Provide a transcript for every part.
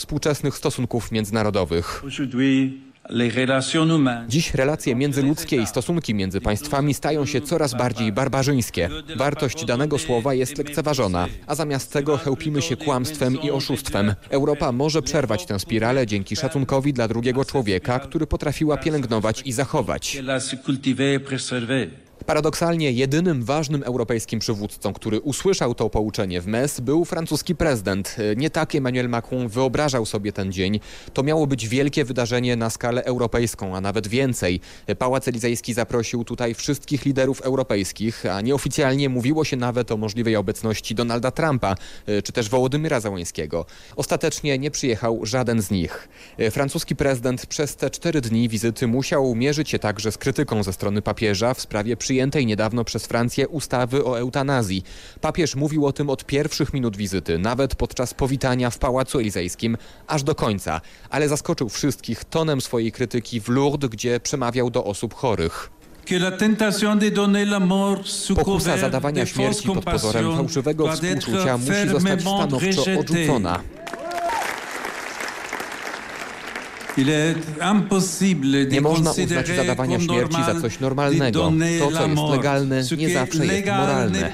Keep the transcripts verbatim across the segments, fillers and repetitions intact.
współczesnych stosunków międzynarodowych. Dziś relacje międzyludzkie i stosunki między państwami stają się coraz bardziej barbarzyńskie. Wartość danego słowa jest lekceważona, a zamiast tego chełpimy się kłamstwem i oszustwem. Europa może przerwać tę spiralę dzięki szacunkowi dla drugiego człowieka, który potrafiła pielęgnować i zachować. Paradoksalnie jedynym ważnym europejskim przywódcą, który usłyszał to pouczenie w Metz, był francuski prezydent. Nie tak Emmanuel Macron wyobrażał sobie ten dzień. To miało być wielkie wydarzenie na skalę europejską, a nawet więcej. Pałac Elizejski zaprosił tutaj wszystkich liderów europejskich, a nieoficjalnie mówiło się nawet o możliwej obecności Donalda Trumpa czy też Wołodymyra Zełenskiego. Ostatecznie nie przyjechał żaden z nich. Francuski prezydent przez te cztery dni wizyty musiał mierzyć się także z krytyką ze strony papieża w sprawie przyjętej niedawno przez Francję ustawy o eutanazji. Papież mówił o tym od pierwszych minut wizyty, nawet podczas powitania w Pałacu Elizejskim, aż do końca. Ale zaskoczył wszystkich tonem swojej krytyki w Lourdes, gdzie przemawiał do osób chorych. Pokusa zadawania śmierci pod pozorem fałszywego współczucia musi zostać stanowczo odrzucona. Nie można uznać zadawania śmierci za coś normalnego. To, co jest legalne, nie zawsze jest moralne.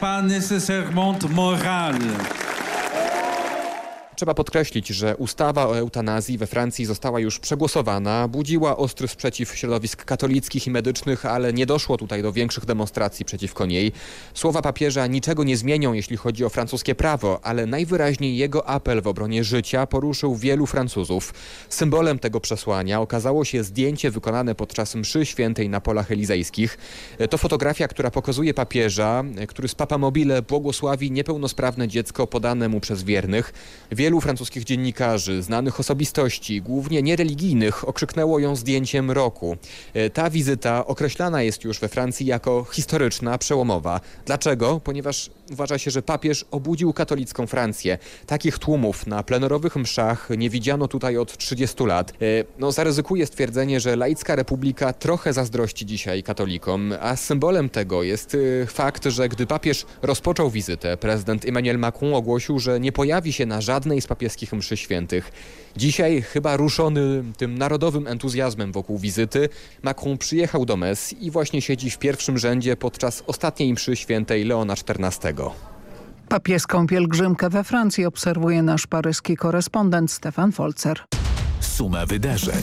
Trzeba podkreślić, że ustawa o eutanazji we Francji została już przegłosowana, budziła ostry sprzeciw środowisk katolickich i medycznych, ale nie doszło tutaj do większych demonstracji przeciwko niej. Słowa papieża niczego nie zmienią, jeśli chodzi o francuskie prawo, ale najwyraźniej jego apel w obronie życia poruszył wielu Francuzów. Symbolem tego przesłania okazało się zdjęcie wykonane podczas mszy świętej na polach elizejskich. To fotografia, która pokazuje papieża, który z papamobile błogosławi niepełnosprawne dziecko podane mu przez wiernych. Wielu francuskich dziennikarzy, znanych osobistości, głównie niereligijnych, okrzyknęło ją zdjęciem roku. Ta wizyta określana jest już we Francji jako historyczna, przełomowa. Dlaczego? Ponieważ uważa się, że papież obudził katolicką Francję. Takich tłumów na plenerowych mszach nie widziano tutaj od trzydziestu lat. No, zaryzykuję stwierdzenie, że laicka republika trochę zazdrości dzisiaj katolikom, a symbolem tego jest fakt, że gdy papież rozpoczął wizytę, prezydent Emmanuel Macron ogłosił, że nie pojawi się na żadnej z papieskich mszy świętych. Dzisiaj, chyba ruszony tym narodowym entuzjazmem wokół wizyty, Macron przyjechał do Metz i właśnie siedzi w pierwszym rzędzie podczas ostatniej mszy świętej Leona czternastego. Papieską pielgrzymkę we Francji obserwuje nasz paryski korespondent Stefan Folzer. Suma wydarzeń.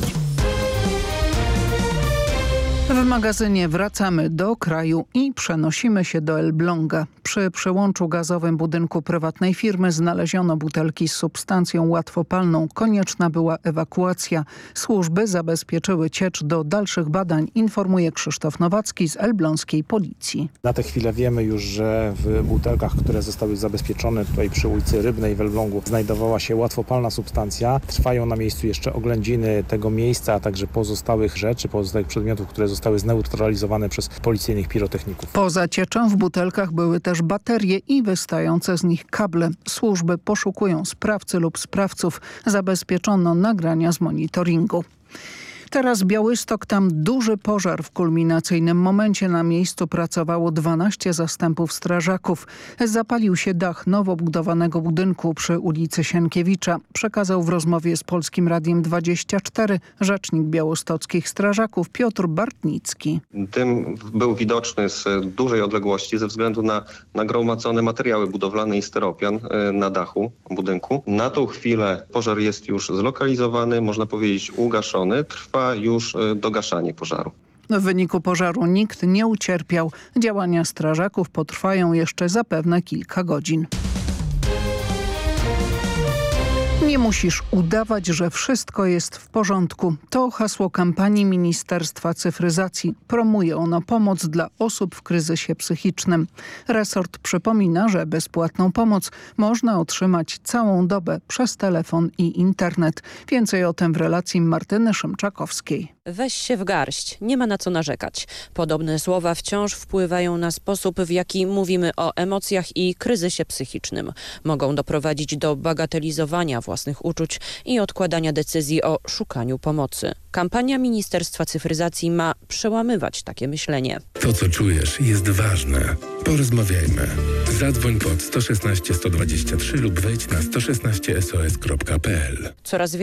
W magazynie wracamy do kraju i przenosimy się do Elbląga. Przy przełączu gazowym budynku prywatnej firmy znaleziono butelki z substancją łatwopalną. Konieczna była ewakuacja. Służby zabezpieczyły ciecz do dalszych badań, informuje Krzysztof Nowacki z elbląskiej policji. Na tę chwilę wiemy już, że w butelkach, które zostały zabezpieczone tutaj przy ulicy Rybnej w Elblągu, znajdowała się łatwopalna substancja. Trwają na miejscu jeszcze oględziny tego miejsca, a także pozostałych rzeczy, pozostałych przedmiotów, które zostały zneutralizowane przez policyjnych pirotechników. Poza cieczą w butelkach były też baterie i wystające z nich kable. Służby poszukują sprawcy lub sprawców. Zabezpieczono nagrania z monitoringu. Teraz Białystok, tam duży pożar. W kulminacyjnym momencie na miejscu pracowało dwanaście zastępów strażaków. Zapalił się dach nowo budowanego budynku przy ulicy Sienkiewicza. Przekazał w rozmowie z Polskim Radiem dwadzieścia cztery rzecznik białostockich strażaków Piotr Bartnicki. Dym był widoczny z dużej odległości ze względu na nagromadzone materiały budowlane i styropian na dachu budynku. Na tą chwilę pożar jest już zlokalizowany, można powiedzieć ugaszony. Trwa już dogaszanie pożaru. W wyniku pożaru nikt nie ucierpiał. Działania strażaków potrwają jeszcze zapewne kilka godzin. Nie musisz udawać, że wszystko jest w porządku. To hasło kampanii Ministerstwa Cyfryzacji. Promuje ono pomoc dla osób w kryzysie psychicznym. Resort przypomina, że bezpłatną pomoc można otrzymać całą dobę przez telefon i internet. Więcej o tym w relacji Martyny Szymczakowskiej. Weź się w garść, nie ma na co narzekać. Podobne słowa wciąż wpływają na sposób, w jaki mówimy o emocjach i kryzysie psychicznym. Mogą doprowadzić do bagatelizowania własnych uczuć i odkładania decyzji o szukaniu pomocy. Kampania Ministerstwa Cyfryzacji ma przełamywać takie myślenie. To, co czujesz, jest ważne. Porozmawiajmy. Zadzwoń pod sto szesnaście sto dwadzieścia trzy lub wejdź na sto szesnaście S O S kropka p l. Coraz